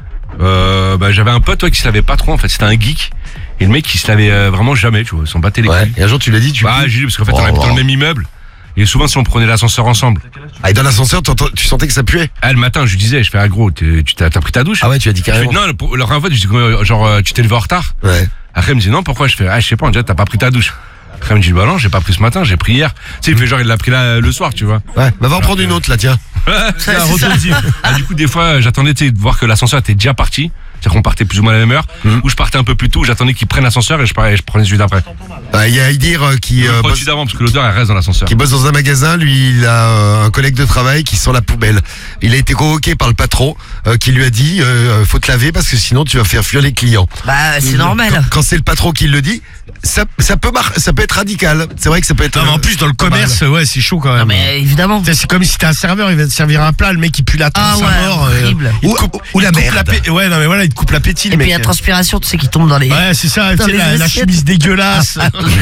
Bah, j'avais un pote, qui se lavait pas trop, en fait. C'était un geek. Et le mec, il se lavait vraiment jamais, tu vois. Ils s'en battait les Ouais. couilles. Et un jour tu l'as dit, tu Bah, pues? j'ai dit, parce qu'en fait, Oh, on habite dans wow. le même immeuble. Et souvent, si on prenait l'ascenseur ensemble. Ah, et dans l'ascenseur, tu sentais que ça puait? Ah, le matin, je lui disais, je fais, ah, gros, t'as pris ta douche? Ah ouais, tu as dit Je fais, carrément. non, le en fait, je dis, genre, tu t'es levé en retard. Ouais. Après, il me dit, non, pourquoi? Je fais, ah, je sais pas, on dirait, t'as pas pris ta douche. Après, il me dit, bah non, j'ai pas pris ce matin, j'ai pris hier. Tu sais, il fait genre, il l'a pris là, le soir, tu vois. Ouais. Bah, va en prendre une autre, là, tiens. c'est ça. Ah, du coup, des fois, j'attendais, tu sais, de voir que l'ascenseur était déjà parti. C'est-à-dire qu'on partait plus ou moins à la même heure. Ou je partais un peu plus tôt, j'attendais qu'ils prennent l'ascenseur et je prenais celui d'après. Il y a Idir qui Pas celui d'avant, parce que l'odeur, elle reste dans l'ascenseur. bosse dans un magasin, lui il a un collègue de travail qui sent la poubelle. Il a été convoqué par le patron qui lui a dit faut te laver parce que sinon tu vas faire fuir les clients. Bah, c'est normal. Quand c'est le patron qui le dit, ça peut être radical. C'est vrai que ça peut être Non, mais en plus, dans le pas mal. commerce, ouais, c'est chaud quand même. Non, mais évidemment. Tu sais, c'est comme si t'es un serveur, il va te servir un plat, le mec il pue la Ah tête, ouais, sa mort. horrible. Ou la il te coupe merde. ouais, non, mais voilà, il te coupe l'appétit, le Et puis mec. la transpiration, tu sais, qui tombe dans les. Ouais, c'est ça, tu Dans sais, les la assiettes. chemise dégueulasse.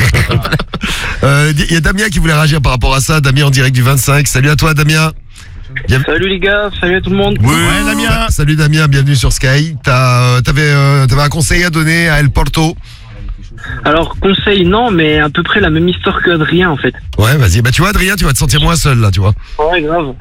Il y a Damien qui voulait réagir par rapport à ça. Damien en direct du 25. Salut à toi Damien. Salut les gars, salut à tout le monde. Oui, Ouais, Damien. Salut Damien, bienvenue sur Sky. T'avais un conseil à donner à El Porto? Alors conseil non, mais à peu près la même histoire qu'Adrien en fait. Ouais, vas-y. Bah tu vois Adrien, tu vas te sentir moins seul là, tu vois. Ouais grave.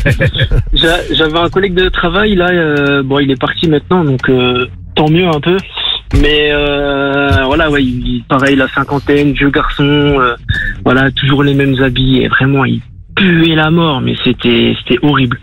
J'avais un collègue de travail là, bon il est parti maintenant donc tant mieux un peu. Mais voilà ouais, pareil la cinquantaine, vieux garçon, voilà toujours les mêmes habits et vraiment il puait la mort mais c'était horrible.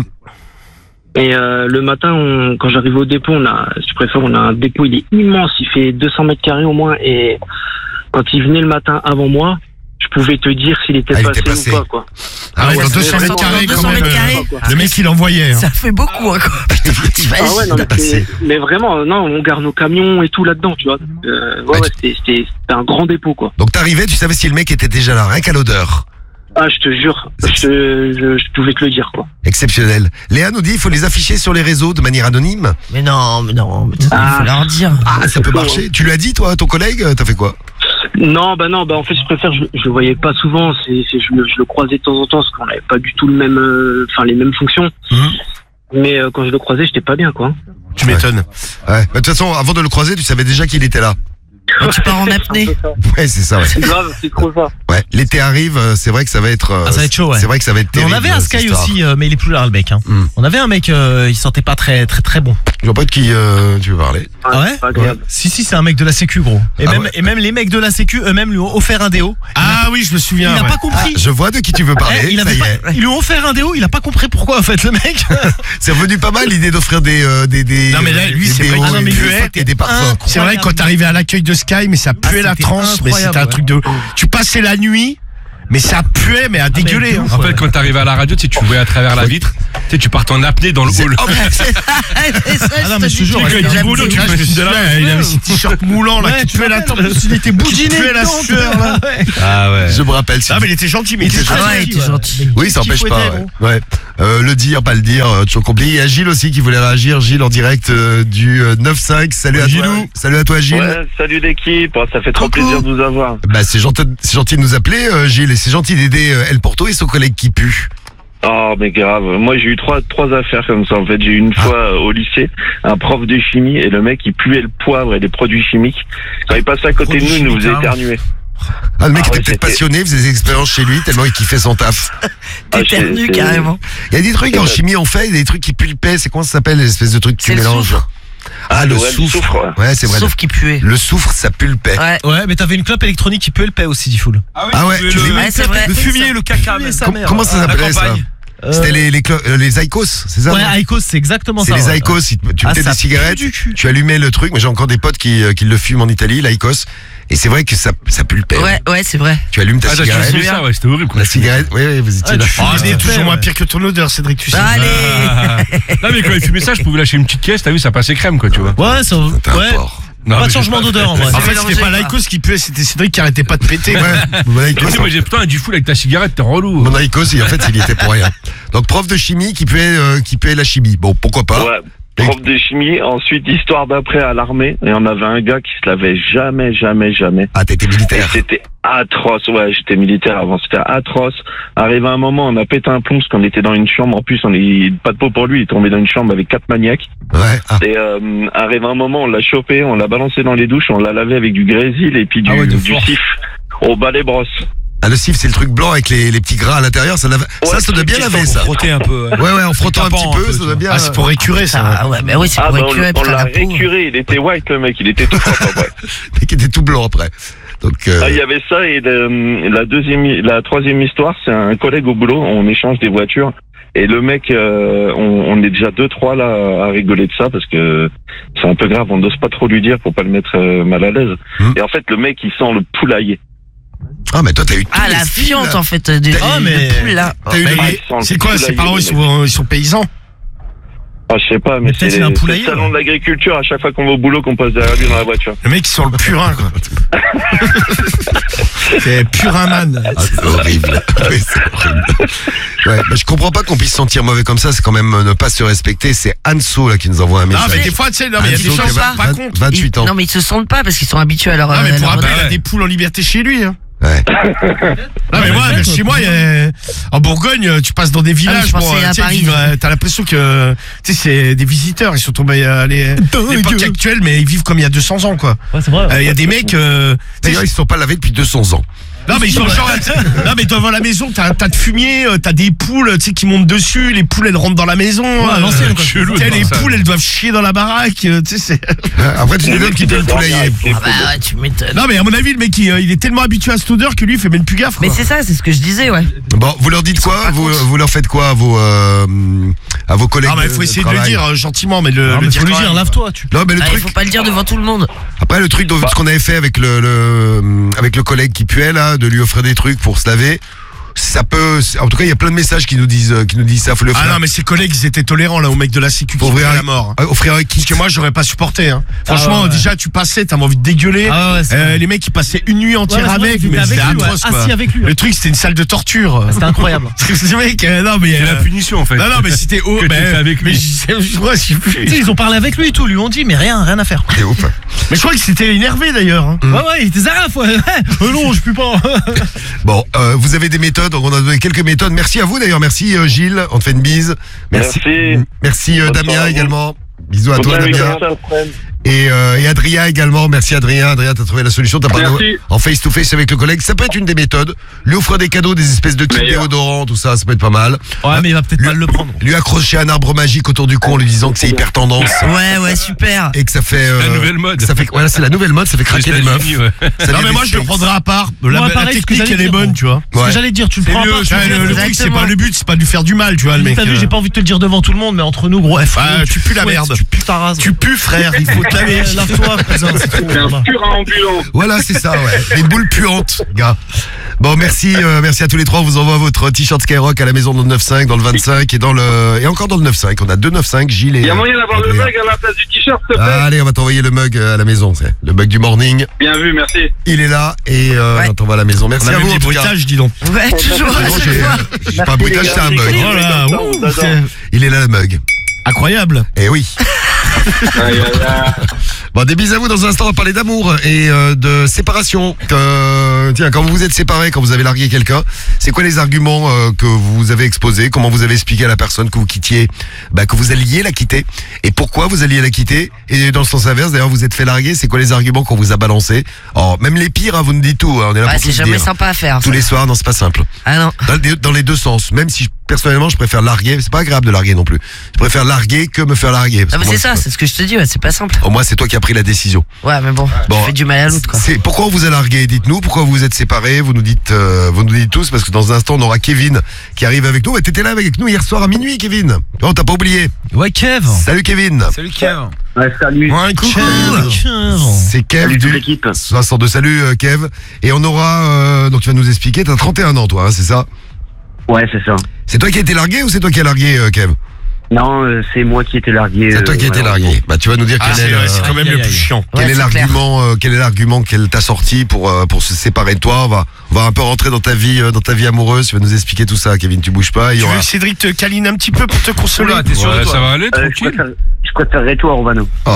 Et le matin, quand j'arrive au dépôt, on a un dépôt, il est immense, il fait 200 mètres carrés au moins. Et quand il venait le matin avant moi, je pouvais te dire s'il était passé ou pas, quoi. Ah ouais, dans ouais, 200 mètres carrés, 200 quand même. mètres carrés. Le mec, il envoyait. Hein. Ça fait beaucoup, hein, quoi. Putain, t'imagines. Ah ouais, non, mais vraiment, non, on garde nos camions et tout là-dedans, tu vois. Ouais, c'était un grand dépôt, quoi. Donc t'arrivais, tu savais si le mec était déjà là, rien qu'à l'odeur. Ah, je te jure, je pouvais te le dire, quoi. Exceptionnel. Léa nous dit il faut les afficher sur les réseaux de manière anonyme. Mais non, il faut leur dire. Ah, ça peut marcher. Tu lui as dit, toi, à ton collègue, t'as fait quoi? Non, en fait, je préfère, je le voyais pas souvent, je le croisais de temps en temps, parce qu'on n'avait pas du tout le même, les mêmes fonctions. Mais quand je le croisais, j'étais pas bien, quoi. Tu m'étonnes. Ouais. De toute façon, avant de le croiser, tu savais déjà qu'il était là. Quand tu pars en apnée. Ouais, c'est ça, ouais. C'est grave, c'est trop ça. Ouais, l'été arrive, c'est vrai que ça va être. Ça va être chaud, ouais. C'est vrai que ça va être Mais terrible. on avait un cette Sky histoire. aussi, mais il est plus là, le mec. Hein. On avait un mec, il sentait pas très bon. Je vois pas de qui tu veux parler. Ah ouais, Pas agréable. Si, c'est un mec de la Sécu, gros. Et, même les mecs de la Sécu eux-mêmes lui ont offert un déo. Ah oui, je me souviens. Il n'a ouais. pas compris. Je vois de qui tu veux parler. Ils ça y est. lui ont offert un déo, il a pas compris pourquoi en fait le mec. C'est revenu pas mal l'idée d'offrir des. Non, mais là, lui, des c'est vrai déos qu'il et puait. et des parfums. C'est vrai que quand t'arrivais à l'accueil de Sky, mais ça puait la c'était transe, mais c'était un incroyable, truc de. Tu passais la nuit, mais ça puait, mais à dégueuler. de hein. ouf. En fait, quand t'arrivais à la radio, tu voyais à travers la vitre, tu partais en apnée dans le hall. Oh, bah, c'est ça, Ah non, mais je te jure, j'ai il déjà dit boulot, vu. tu Là, je me souviens, il avait ses t-shirts moulants là, qui puaient la transe. Il était boudiné. Qui puait la sueur là. Ah ouais. Je me rappelle. Ah, mais il était gentil, mais il était Ah très ouais, il gentil. était gentil. Oui, ça empêche pas. Ouais. Le dire, pas le dire, toujours compliqué. Il y a Gilles aussi qui voulait réagir. Gilles en direct du 9-5. Salut à toi. Gilou. Salut à toi, Gilles. Ouais, salut l'équipe, ça fait trop Coucou. plaisir de vous avoir. Bah, c'est gentil de nous appeler, Gilles, et c'est gentil d'aider El Porto et son collègue qui pue. Oh mais grave, moi j'ai eu trois affaires comme ça en fait. J'ai eu une fois au lycée, un prof de chimie et le mec il puait le poivre et les produits chimiques. Quand il passait à côté de nous, il nous faisait éternuer. Ah, le mec Ah était ouais, peut-être c'était- passionné, faisait des expériences chez lui, tellement il kiffait son taf. T'éternues carrément. Il y a des trucs en chimie, on fait, des trucs qui pulpaient. C'est comment ça s'appelle, l'espèce de truc que tu C'est le mélanges? soufre. Ah, le ouais, le soufre. soufre, ouais. Ouais, c'est vrai. Sauf qu'il puait. Le soufre, ça pulpait. Ouais. Ouais, mais t'avais une clope électronique qui puait le paix aussi, Difool. Ah ouais, Ouais, c'est vrai. Le fumier, le caca, même. comment ça s'appelait ça? C'était les Icos, c'est ça? Ouais, non Icos, c'est exactement C'est ça. les ouais. Icos, tu Ah, mettais ça des cigarettes, pue du cul. tu allumais le truc, mais j'ai encore des potes qui le fument en Italie, l'Icos, et c'est vrai que ça pulpait. Ouais, c'est vrai. Tu allumes ta Ah, t'as cigarette. suivi ça, ouais, c'était horrible. La cigarette, oui, vous étiez là. tu Ah, c'était Ouais. toujours moins pire que ton odeur, Cédric, tu sais. Allez. Non, mais quand il fumait ça, je pouvais lâcher une petite caisse, t'as vu, ça passait crème, quoi, tu vois. Ouais, ça. T'as un Ouais. porc. Non, Pas mais de changement d'odeur en vrai. En fait, mélangé, c'était pas quoi. l'Icos qui puait, c'était Cédric qui arrêtait pas de péter. Ouais, mon Icos, Tu sais, moi j'ai putain du fou avec ta cigarette, t'es relou. mon Icos, en fait, il y était pour rien. Donc, prof de chimie qui puait la chimie. Bon, pourquoi pas? Ouais. Prof de chimie, ensuite histoire d'après à l'armée, et on avait un gars qui se lavait jamais. Ah, t'étais Et militaire. c'était atroce, ouais, j'étais militaire avant, c'était atroce. Arrivé un moment, on a pété un plomb parce qu'on était dans une chambre, en plus on est pas de peau pour lui, il est tombé dans une chambre avec 4 maniaques. Ouais. Ah. Et arrivé un moment, on l'a chopé, on l'a balancé dans les douches, on l'a lavé avec du grésil et puis du, Ah ouais, de du force. sif au balai brosse. Ah, le sif, c'est le truc blanc avec les petits gras à l'intérieur. Ça doit bien laver, ça. Frotter un peu. Ouais, en frottant un petit peu, ça doit bien. Ah, c'est pour récurer ça. Ah ouais, mais oui, c'est Ah pour bah récurer on après l'a la peau. récuré, il était white le mec, il était tout propre après. Et qui était tout blanc après. Donc, Ah, il y avait ça et la troisième histoire, c'est un collègue au boulot, on échange des voitures et le mec, on est déjà 2-3 là à rigoler de ça parce que c'est un peu grave, on n'ose pas trop lui dire pour pas le mettre mal à l'aise. Et en fait, le mec, il sent le poulailler. ah, mais toi, t'as eu tous Ah, les la styles, fiente là. en fait. De Ah, mais- poule là. T'as eu Mais les- c'est quoi, ses parents, ils sont paysans? Ah, je sais pas, mais peut-être c'est il a un le poulailler, salon ouais. de l'agriculture à chaque fois qu'on va au boulot qu'on passe derrière lui dans la voiture. Le mec, il sent le purin, quoi. C'est purin man. Ah, c'est horrible. Oui, c'est horrible. Ouais, mais je comprends pas qu'on puisse se sentir mauvais comme ça. C'est quand même ne pas se respecter. C'est Anso là qui nous envoie un Non, message. mais des fois, tu sais, non, mais il y a des Anso, gens qui qui a sont pas compte. 28 ans. Non, mais ils se sentent pas parce qu'ils sont habitués à leur. Ah, mais pour leur rappel, mode. il y a des poules en liberté chez lui, hein. Ouais. Non, mais moi, chez moi, en Bourgogne, tu passes dans des villages, je pensais à tu sais, Paris. t'as l'impression que, tu sais, c'est des visiteurs, ils sont tombés à l'époque actuelle, mais ils vivent comme il y a 200 ans, quoi. Ouais, c'est vrai. Il y a des mecs, tu sais, D'ailleurs, ils se sont pas lavés depuis 200 ans. non, mais ils sont genre, non, mais devant la maison, t'as de fumier, t'as des poules, tu sais, qui montent dessus, les poules, elles rentrent dans la maison. à l'ancienne, quoi. Chelou, Tu sais, de les voir ça. poules, elles doivent chier dans la baraque, tu sais, c'est. Après, tu développes qui peut le poulailler. Ah bah ouais, tu m'étonnes. Non, mais à mon avis, le mec, il est tellement habitué à cette odeur que lui, il fait même plus gaffe, quoi. Mais c'est ça, c'est ce que je disais, ouais. Bon, vous leur dites quoi? Vous leur faites quoi à vos collègues? Ah, mais il faut essayer de le travail dire gentiment, mais le Non, mais dire faut lui quand dire, même. lave-toi. Tu. Non, mais le Ah, il truc. faut pas le dire devant tout le monde. Après, le truc, ce qu'on avait fait avec le collègue qui puait là, de lui offrir des trucs pour se laver. ça peut, en tout cas, il y a plein de messages qui nous disent ça. Faut le faire. Ah non, mais ses collègues, ils étaient tolérants là au mec de la sécu qui Offrir fait la mort. Offrir un kit. Parce que moi, j'aurais pas supporté. Hein. Franchement, ouais. déjà, tu passais, t'avais envie de dégueuler. Ah ouais, c'est vrai. Les mecs, ils passaient une nuit entière Ouais, c'est vrai, avec, ils étaient mais avec c'était lui, ouais. atroce. Quoi. Assis avec lui, ouais. Le truc, c'était une salle de torture. C'était incroyable. Ce mec, non mais C'est la punition en fait. non mais c'était haut. Que tu fais avec lui. Mais je crois, je sais plus. Tu sais, ils ont parlé avec lui et tout, lui ont dit mais rien à faire. C'est ouf. Mais je crois qu'il s'était énervé d'ailleurs. Hein. Ouais, il était zaraf, ouais. Non, je peux pas. Bon, vous avez des méthodes, donc on a donné quelques méthodes. Merci à vous d'ailleurs, merci Gilles, on te fait une bise. Merci. Merci Bonne soirée Damien à vous. également. Bisous à toi Bonne Damien. week-end. Et Adrien également, merci Adrien. Adrien, t'as trouvé la solution, t'as parlé Merci. en face-to-face avec le collègue. Ça peut être une des méthodes. Lui offrir des cadeaux, des espèces de kits Meilleur. déodorants, tout ça, ça peut être pas mal. Ouais, mais il va peut-être Lui- mal le prendre. Lui accrocher un arbre magique autour du cou en lui disant que c'est hyper tendance. Ouais, super. Et que ça fait La nouvelle mode. Ça fait, voilà, c'est la nouvelle mode, ça fait craquer les meufs. États-Unis, ouais. Ça Non vient mais des moi je le States. prendrai à part. La pareil, ce que technique j'allais elle est dire, bonne, moi. tu vois. Ce Ouais. que j'allais dire, tu le prends à part. tu Ouais, le le fais truc c'est exactement. pas le but, c'est pas de lui faire du mal, tu vois le mec. T'as vu, j'ai pas envie de te le dire devant tout le monde, mais entre nous, gros, tu pues la merde. Tu pues ta race. Tu pues frère, il faut te laver. Lave-toi, cousin, c'est trop. C'est un Voilà. pur ambulant. Voilà, c'est ça, ouais. Des boules puantes, gars. Bon, merci à tous les trois. On vous envoie votre t-shirt Skyrock à la maison dans le 9-5, dans le 25 et encore dans le 9-5. On a deux 9-5, Gilles et. Il y a moyen d'avoir le Adrien. mug à la place du t-shirt, s'il te plaît. Allez, on va t'envoyer le mug à la maison, c'est le mug du morning. Bien vu, merci. Il est là et on t'envoie à la maison. Merci On a à même vous. des en tout cas. bruitages, dis donc. Ouais, toujours. Non, j'ai pas un bruitage, c'est un mug. Voilà, ouh, c'est Il est là le mug. incroyable. Eh oui. Aïe, aïe, aïe. Bon, des bisous à vous. Dans un instant, on va parler d'amour et de séparation. Tiens, quand vous vous êtes séparés, quand vous avez largué quelqu'un, c'est quoi les arguments que vous avez exposés? Comment vous avez expliqué à la personne que vous quittiez, que vous alliez la quitter? Et pourquoi vous alliez la quitter? Et dans le sens inverse, d'ailleurs, vous êtes fait larguer. C'est quoi les arguments qu'on vous a balancés? Oh, même les pires, hein, vous nous dites tout. Hein, on est là Ouais, pour c'est tout jamais dire. sympa à faire. Tous ça. les soirs, non, c'est pas simple. Ah non. Dans les deux sens. Même si personnellement, je préfère larguer. C'est pas agréable de larguer non plus. Je préfère larguer que me faire larguer. Parce Ah, mais que c'est moi, ça, c'est ce que je te dis, ouais, c'est pas simple. Au moins, c'est toi qui as pris la décision. Ouais, mais bon, Bon, tu fais du mal à l'autre, quoi. C'est pourquoi on vous a largué. Dites-nous pourquoi vous vous êtes séparés. Vous nous dites tous parce que dans un instant on aura Kevin qui arrive avec nous. Et t'étais là avec nous hier soir à minuit, Kevin. Oh, t'as pas oublié. Ouais, Kev. Salut Kevin. Salut, Kev. Ouais, salut. Ouais, Coucou. C'est Kev Salut toute du l'équipe. 62. Salut Kev. Et on aura donc tu vas nous expliquer. T'as 31 ans toi, hein, c'est ça? Ouais, c'est ça. C'est toi qui as été largué ou c'est toi qui as largué, Kev? Non, c'est moi qui étais largué. C'est toi qui as été voilà. largué. Bah tu vas nous dire Ah, quel est c'est quand même le plus chiant. quel Ouais, est c'est clair. l'argument qu'elle t'a sorti pour se séparer de toi. On va un peu rentrer dans ta vie amoureuse. Tu vas nous expliquer tout ça, Kevin. Tu bouges pas. Il y Tu aura. veux que Cédric te câline un petit peu pour te consoler? Oula, t'es sûr de Ouais, toi? ça va aller, Je tranquille. préférerais toi, Urbano. Oh.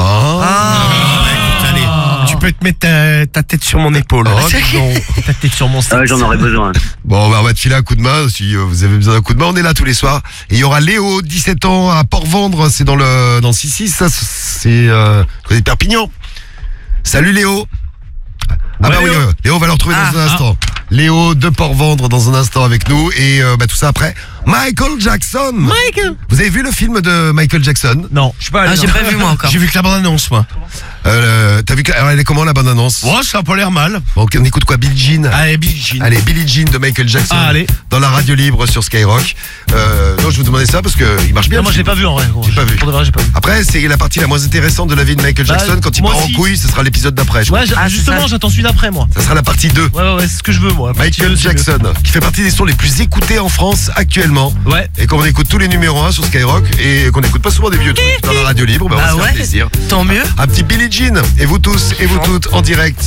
Allez, tu peux te mettre ta tête sur mon épaule. Oh, dis donc. Ta tête sur mon Ah, j'en aurais besoin. Bon, on va te filer un coup de main. Si vous avez besoin d'un coup de main, on est là tous les soirs. Et il y aura Léo, 17 ans, à Port-Vendre. C'est dans le 6-6. Ça, c'est côté de Perpignan. Salut Léo. Ah Ouais, bah oui, Léo. Léo, on va le retrouver dans un instant. Léo de Port-Vendre dans un instant avec nous. Et tout ça après. Michael Jackson. Michael. Vous avez vu le film de Michael Jackson? Non, je suis pas Ah, allé. j'ai pas vu moi encore. J'ai vu que la bande-annonce, moi. T'as vu alors, elle est comment la bande-annonce? Oh, ça a pas l'air mal. Bon, on écoute quoi? Billie Jean. Allez, Billie Jean. Allez, Billie Jean de Michael Jackson. Ah, allez. Dans la radio libre sur Skyrock. Non, je vous demandais ça parce que il marche bien. Non, moi, je l'ai pas vu en vrai, gros. J'ai pas vu. Pour de vrai, j'ai pas vu. Après, c'est la partie la moins intéressante de la vie de Michael Bah, Jackson. Quand il moi part en aussi. couille, ce sera l'épisode d'après. je Ouais, crois. Ah, c'est justement, ça. j'attends celui d'après, moi. Ça sera la partie 2. Ouais, c'est ce que je veux, moi. Michael Jackson, qui fait partie des sons les plus écoutés en France actuellement. Ouais. Et qu'on écoute tous les numéros 1 sur Skyrock et qu'on écoute pas souvent des vieux trucs dans la radio libre, bah, on va Ah se faire ouais. plaisir. Tant mieux. Un petit Billie Jean. Et vous tous et vous toutes en direct